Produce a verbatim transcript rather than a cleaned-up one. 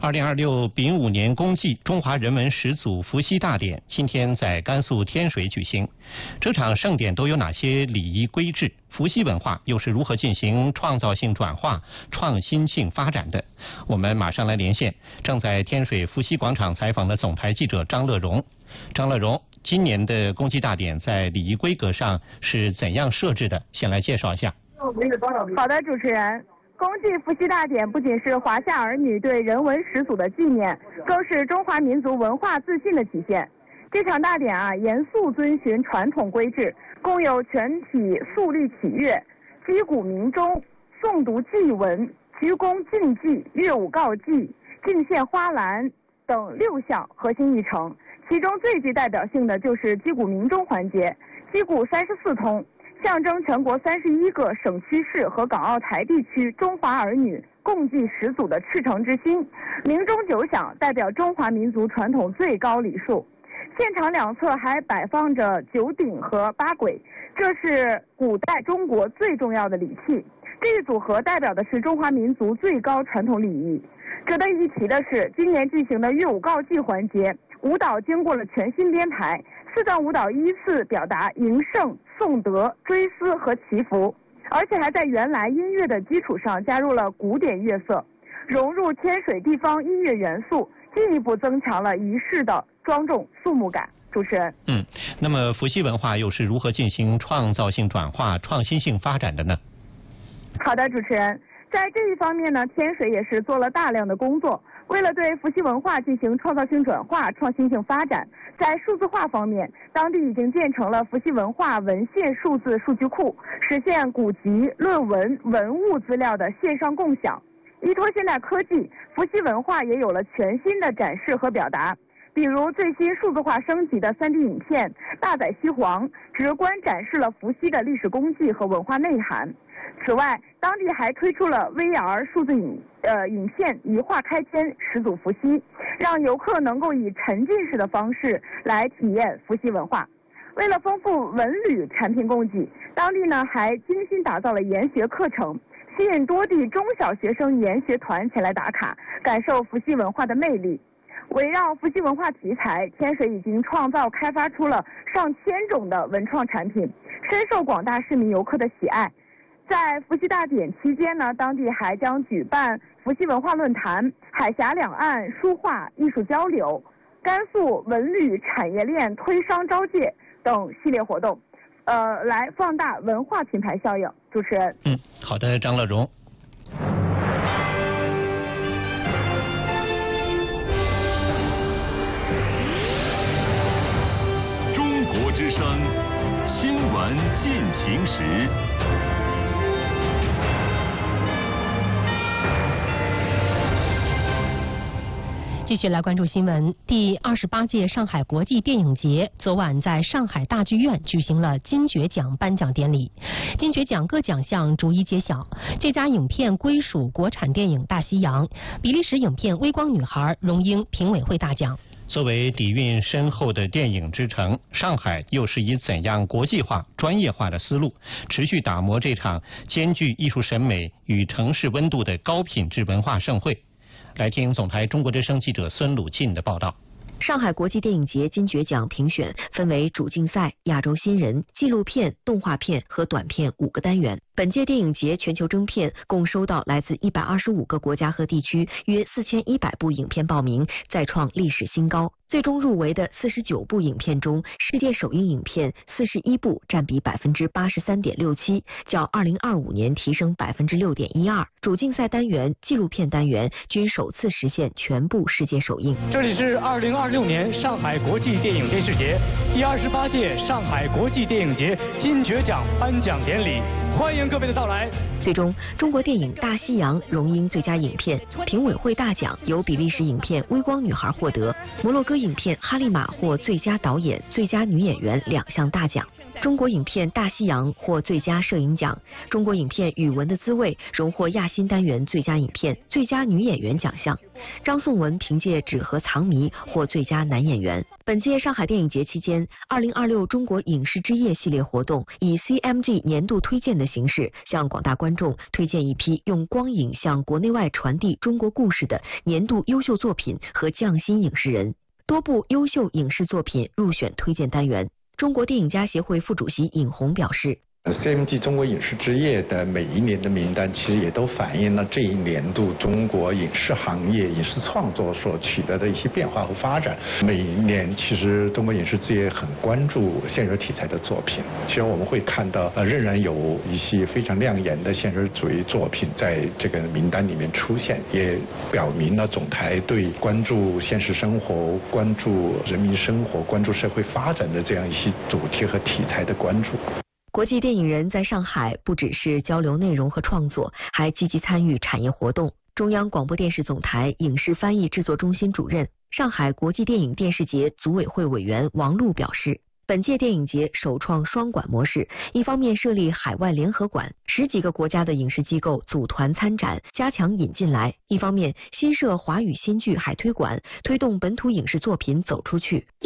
二零二六丙午年公祭中华人文始祖伏羲大典今天在甘肃天水举行。这场盛典都有哪些礼仪规制？伏羲文化又是如何进行创造性转化、创新性发展的？我们马上来连线正在天水伏羲广场采访的总台记者张乐荣。张乐荣，今年的公祭大典在礼仪规格上是怎样设置的？先来介绍一下。 好的，主持人。公祭伏羲大典不仅是华夏儿女对人文始祖的纪念，更是中华民族文化自信的体现。这场大典啊，严肃遵循传统规制，共有全体肃立起乐、击鼓鸣钟、诵读祭文、鞠躬敬祭、乐舞告祭、敬献花篮等六项核心议程。其中最具代表性的就是击鼓鸣钟环节，击鼓三十四通。象征全国三十一个省区市和港澳台地区中华儿女共祭始祖的赤诚之心，鸣钟九响，代表中华民族传统最高礼数。现场两侧还摆放着九鼎和八簋，这是古代中国最重要的礼器。这一组合代表的是中华民族最高传统礼仪。值得一提的是，今年进行的乐舞告祭环节，舞蹈经过了全新编排，四段舞蹈依次表达迎圣、颂德、追思和祈福，而且还在原来音乐的基础上加入了古典乐色，融入天水地方音乐元素，进一步增强了仪式的庄重肃穆感。主持人， 嗯，那么伏羲文化又是如何进行创造性转化、创新性发展的呢？ 好的，主持人，在这一方面呢，天水也是做了大量的工作。为了对伏羲文化进行创造性转化、创新性发展，在数字化方面，当地已经建成了伏羲文化文献数字数据库，实现古籍、论文、文物资料的线上共享。依托现代科技，伏羲文化也有了全新的展示和表达。比如最新数字化升级的 三 D 影片《大宰西黄》，直观展示了伏羲的历史功绩和文化内涵。此外，当地还推出了 V R 数字影呃影片一画开天始祖伏羲，让游客能够以沉浸式的方式来体验伏羲文化。为了丰富文旅产品供给，当地呢还精心打造了研学课程，吸引多地中小学生研学团前来打卡，感受伏羲文化的魅力。围绕伏羲文化题材，天水已经创造开发出了上千种的文创产品，深受广大市民游客的喜爱。在伏羲大典期间呢，当地还将举办伏羲文化论坛、海峡两岸书画艺术交流、甘肃文旅产业链推商招介等系列活动，呃，来放大文化品牌效应。主持人， 嗯，好的，张乐荣。 中国之声，新闻进行时。 继续来关注新闻。第二十八届上海国际电影节昨晚在上海大剧院举行了金爵奖颁奖典礼。金爵奖各奖项逐一揭晓，最佳影片归属国产电影《大西洋》，比利时影片《微光女孩》荣膺评委会大奖。 作为底蕴深厚的电影之城，上海又是以怎样国际化、专业化的思路，持续打磨这场兼具艺术审美与城市温度的高品质文化盛会？来听总台中国之声记者孙鲁进的报道。 上海国际电影节金爵奖评选分为主竞赛、亚洲新人、纪录片、动画片和短片五个单元。本届电影节全球征片共收到来自一百二十五个国家和地区约四千一百部影片报名，再创历史新高。最终入围的四十九部影片中，世界首映影片四十一部，占比百分之八十三点六七，较二零二五年提升百分之六点一二。主竞赛单元、纪录片单元均首次实现全部世界首映。 这里是二零二六年上海国际电影电视节第二十八届上海国际电影节金爵奖颁奖典礼，欢迎各位的到来。 最终，中国电影《大西洋》荣膺最佳影片，评委会大奖由比利时影片《微光女孩》获得，摩洛哥影片《哈利玛》获最佳导演、最佳女演员两项大奖。 中国影片《大西洋》获最佳摄影奖，中国影片《语文的滋味》荣获亚新单元最佳影片、最佳女演员奖项。张颂文凭借《纸盒藏谜》获最佳男演员。本届上海电影节期间，二零二六中国影视之夜系列活动以 C M G 年度推荐的形式，向广大观众推荐一批用光影向国内外传递中国故事的年度优秀作品和匠心影视人。多部优秀影视作品入选推荐单元。中国电影家协会副主席尹红表示。 C M G 中国影视之夜的每一年的名单，其实也都反映了这一年度中国影视行业、影视创作所取得的一些变化和发展。每一年，其实中国影视之夜很关注现实题材的作品。其实我们会看到，呃，仍然有一些非常亮眼的现实主义作品在这个名单里面出现，也表明了总台对关注现实生活、关注人民生活、关注社会发展的这样一些主题和题材的关注。 国际电影人在上海不只是交流内容和创作，还积极参与产业活动。中央广播电视总台影视翻译制作中心主任、上海国际电影电视节组委会委员王璐表示，本届电影节首创双馆模式，一方面设立海外联合馆，十几个国家的影视机构组团参展，加强引进来；一方面新设华语新剧海推馆，推动本土影视作品走出去。